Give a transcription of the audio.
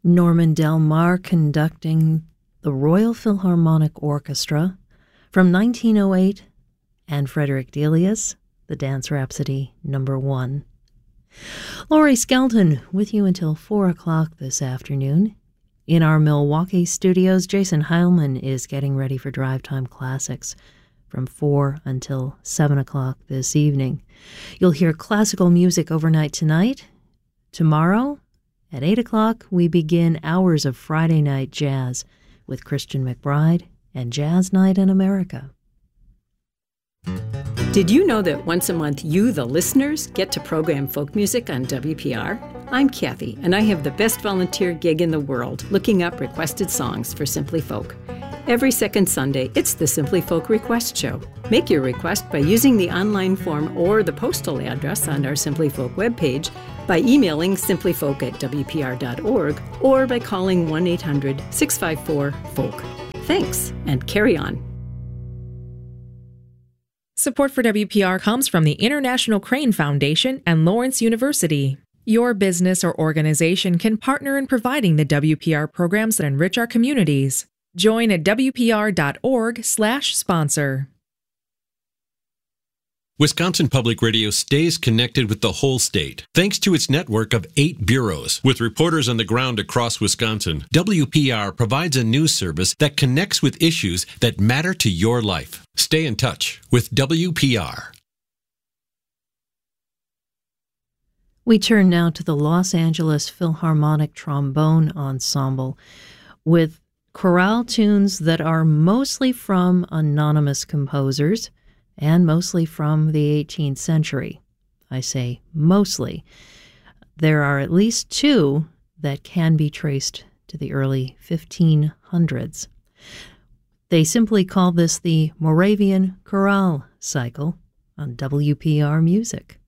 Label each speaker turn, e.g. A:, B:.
A: Norman Del Mar conducting the Royal Philharmonic Orchestra from 1908, and Frederick Delius, the Dance Rhapsody No. 1. Laurie Skelton with you until 4 o'clock this afternoon. In our Milwaukee studios, Jason Heilman is getting ready for Drive Time Classics from 4 until 7 o'clock this evening. You'll hear classical music overnight tonight. Tomorrow, at 8 o'clock, we begin hours of Friday night jazz with Christian McBride and Jazz Night in America.
B: Did you know that once a month you, the listeners, get to program folk music on WPR? I'm Kathy, and I have the best volunteer gig in the world, looking up requested songs for Simply Folk. Every second Sunday, it's the Simply Folk Request Show. Make your request by using the online form or the postal address on our Simply Folk webpage, by emailing simplyfolk@wpr.org, or by calling 1-800-654-FOLK. Thanks, and carry on.
C: Support for WPR comes from the International Crane Foundation and Lawrence University. Your business or organization can partner in providing the WPR programs that enrich our communities. Join at wpr.org/sponsor.
D: Wisconsin Public Radio stays connected with the whole state, thanks to its network of 8 bureaus. With reporters on the ground across Wisconsin, WPR provides a news service that connects with issues that matter to your life. Stay in touch with WPR.
A: We turn now to the Los Angeles Philharmonic Trombone Ensemble with chorale tunes that are mostly from anonymous composers and mostly from the 18th century. I say mostly. There are at least 2 that can be traced to the early 1500s. They simply call this the Moravian Chorale Cycle on WPR Music.